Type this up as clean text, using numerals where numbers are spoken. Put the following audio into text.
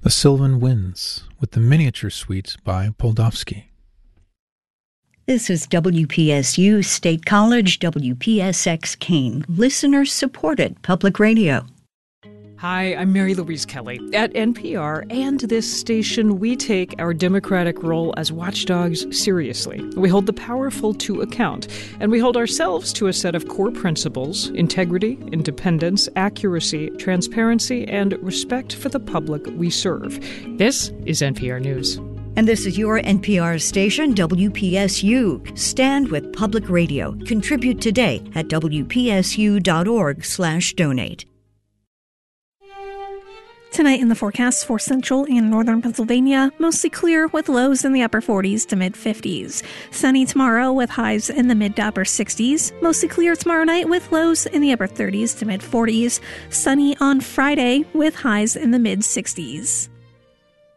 The Sylvan Winds with the Miniature Suite by Poldovsky. This is WPSU State College, WPSX Keene, listener-supported public radio. Hi, I'm Mary Louise Kelly. At NPR and this station, we take our democratic role as watchdogs seriously. We hold the powerful to account, and we hold ourselves to a set of core principles: integrity, independence, accuracy, transparency, and respect for the public we serve. This is NPR News. And this is your NPR station, WPSU. Stand with public radio. Contribute today at WPSU.org/donate. Tonight in the forecast for central and northern Pennsylvania, mostly clear with lows in the upper 40s to mid-50s. Sunny tomorrow with highs in the mid to upper 60s. Mostly clear tomorrow night with lows in the upper 30s to mid-40s. Sunny on Friday with highs in the mid-60s.